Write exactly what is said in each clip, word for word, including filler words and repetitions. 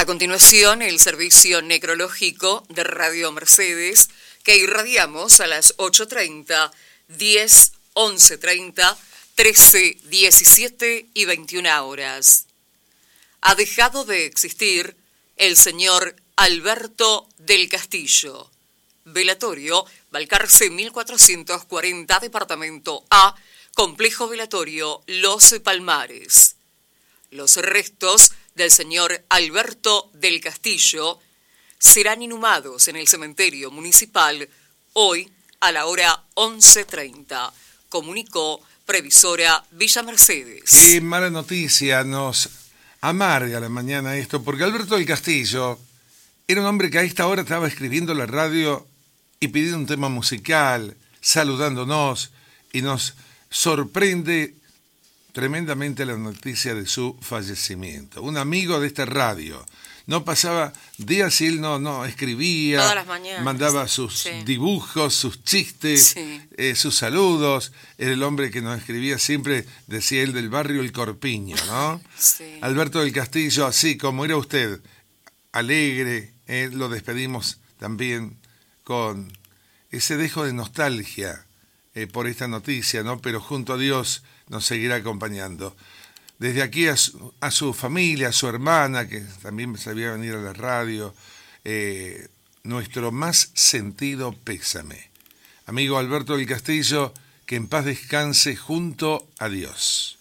A continuación, el servicio necrológico de Radio Mercedes, que irradiamos a las ocho treinta, diez, once treinta, trece, diecisiete y veintiuna horas. Ha dejado de existir el señor Alberto del Castillo. Velatorio, Balcarce mil cuatrocientos cuarenta, Departamento A, Complejo Velatorio Los Palmares. Los restos del señor Alberto del Castillo serán inhumados en el cementerio municipal hoy a la hora once treinta, comunicó Previsora Villa Mercedes. Qué mala noticia, nos amarga la mañana esto, porque Alberto del Castillo era un hombre que a esta hora estaba escribiendo la radio y pidiendo un tema musical, saludándonos, y nos sorprende tremendamente la noticia de su fallecimiento. Un amigo de esta radio. No pasaba días y él no, no escribía, todas las mañanas, mandaba sus sí. dibujos, sus chistes, sí. eh, sus saludos. Era el hombre que nos escribía siempre, decía él, del barrio El Corpiño, ¿no? Sí. Alberto del Castillo, así como era usted, alegre, eh, lo despedimos también con ese dejo de nostalgia eh, por esta noticia, ¿no? Pero junto a Dios nos seguirá acompañando. Desde aquí a su, a su familia, a su hermana, que también sabía venir a la radio, eh, nuestro más sentido pésame. Amigo Alberto del Castillo, que en paz descanse junto a Dios.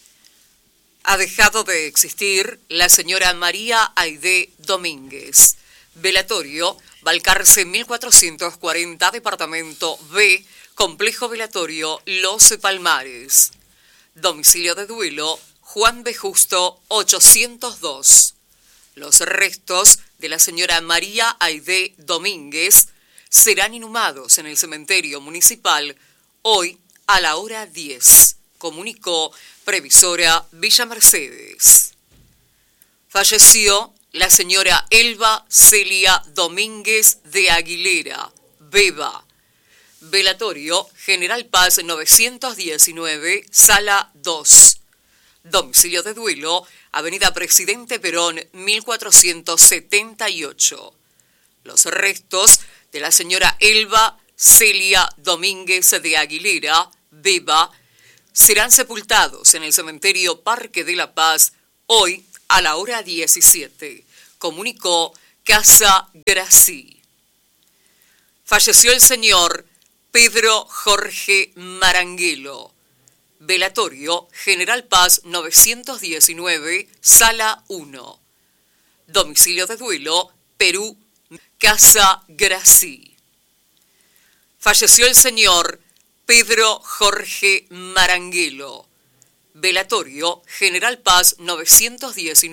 Ha dejado de existir la señora María Aide Domínguez. Velatorio, Balcarce mil cuatrocientos cuarenta, Departamento B, Complejo Velatorio Los Palmares. Domicilio de duelo, Juan B. Justo ochocientos dos. Los restos de la señora María Aide Domínguez serán inhumados en el cementerio municipal hoy a la hora diez, comunicó Previsora Villa Mercedes. Falleció la señora Elba Celia Domínguez de Aguilera, Beba. Velatorio, General Paz novecientos diecinueve, Sala dos. Domicilio de duelo, Avenida Presidente Perón mil cuatrocientos setenta y ocho. Los restos de la señora Elba Celia Domínguez de Aguilera, Beba, serán sepultados en el cementerio Parque de la Paz hoy a la hora diecisiete, comunicó Casa Grací. Falleció el señor Pedro Jorge Maranguelo. Velatorio, General Paz novecientos diecinueve, Sala uno. Domicilio de duelo, Perú, Casa Grací. Falleció el señor Pedro Jorge Maranguelo. Velatorio, General Paz novecientos diecinueve.